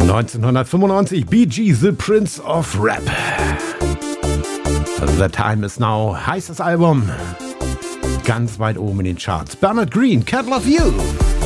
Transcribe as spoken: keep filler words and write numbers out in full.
neunzehnhundertfünfundneunzig, Bee Gees, The Prince of Rap. The Time Is Now, heißes Album, ganz weit oben in den Charts. Bernard Green, Can't Love You.